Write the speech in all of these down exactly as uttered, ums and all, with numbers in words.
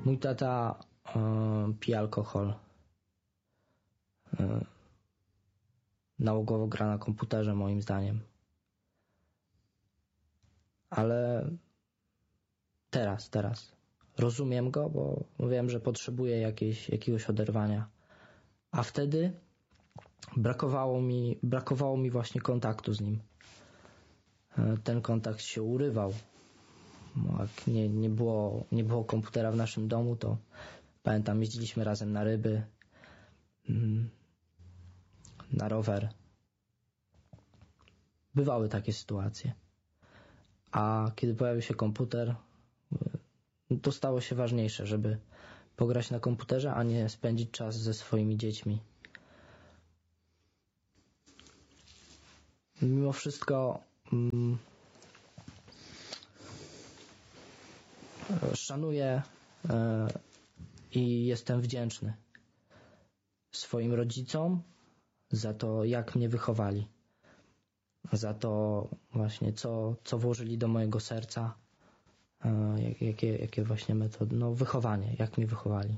Mój tata y, pije alkohol. Y, nałogowo gra na komputerze, moim zdaniem. Ale teraz, teraz rozumiem go, bo wiem, że potrzebuje jakiejś, jakiegoś oderwania. A wtedy brakowało mi, brakowało mi właśnie kontaktu z nim. Ten kontakt się urywał. Jak nie, nie było, nie było komputera w naszym domu, to pamiętam, jeździliśmy razem na ryby, na rower. Bywały takie sytuacje. A kiedy pojawił się komputer, to stało się ważniejsze, żeby pograć na komputerze, a nie spędzić czas ze swoimi dziećmi. Mimo wszystko mm, szanuję e, i jestem wdzięczny swoim rodzicom za to, jak mnie wychowali. Za to właśnie, co, co włożyli do mojego serca, e, jakie, jakie właśnie metody, no wychowanie, jak mnie wychowali.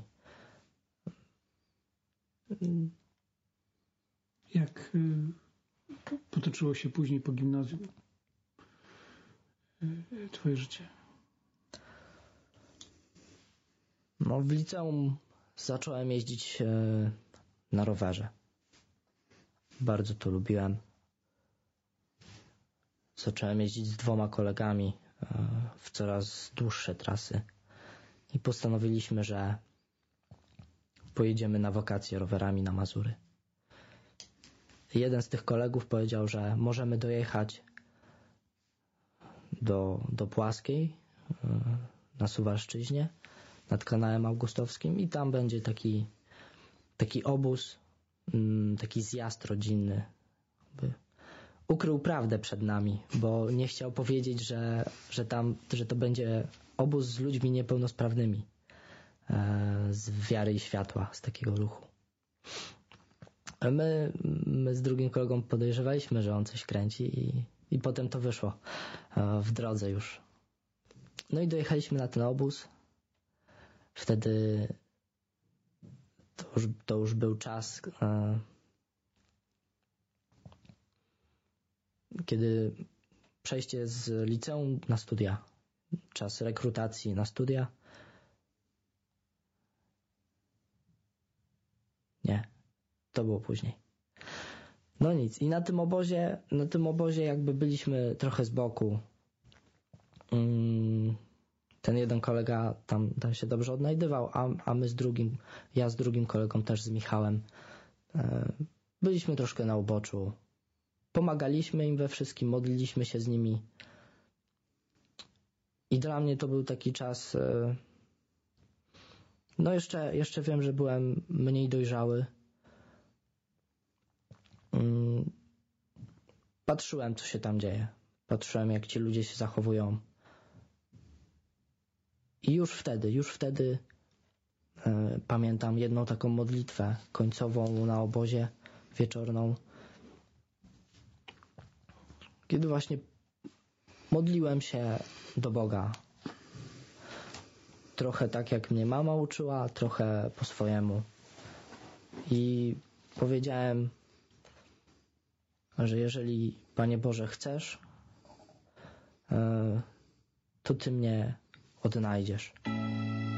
Jak y, potoczyło się później po gimnazjum y, twoje życie? No w liceum zacząłem jeździć e, na rowerze. Bardzo to lubiłem. Zacząłem jeździć z dwoma kolegami e, w coraz dłuższe trasy i postanowiliśmy, że pojedziemy na wakacje rowerami na Mazury. Jeden z tych kolegów powiedział, że możemy dojechać do, do Płaskiej e, na Suwalszczyźnie nad kanałem augustowskim i tam będzie taki, taki obóz, m, taki zjazd rodzinny. By ukrył prawdę przed nami, bo nie chciał powiedzieć, że, że tam, że to będzie obóz z ludźmi niepełnosprawnymi, e, z wiary i światła, z takiego ruchu. My, my z drugim kolegą podejrzewaliśmy, że on coś kręci i, i potem to wyszło e, w drodze już. No i dojechaliśmy na ten obóz. Wtedy to już, to już był czas, e, kiedy przejście z liceum na studia, czas rekrutacji na studia. Nie, to było później. No nic, i na tym obozie, na tym obozie jakby byliśmy trochę z boku. Ten jeden kolega tam, tam się dobrze odnajdywał, a, a my z drugim, ja z drugim kolegą, też z Michałem, byliśmy troszkę na uboczu. Pomagaliśmy im we wszystkim, modliliśmy się z nimi. I dla mnie to był taki czas, no jeszcze, jeszcze wiem, że byłem mniej dojrzały. Patrzyłem, co się tam dzieje. Patrzyłem, jak ci ludzie się zachowują. I już wtedy, już wtedy e, pamiętam jedną taką modlitwę końcową na obozie wieczorną, kiedy właśnie modliłem się do Boga. Trochę tak, jak mnie mama uczyła, trochę po swojemu. I powiedziałem, że jeżeli, Panie Boże, chcesz, to Ty mnie odnajdziesz.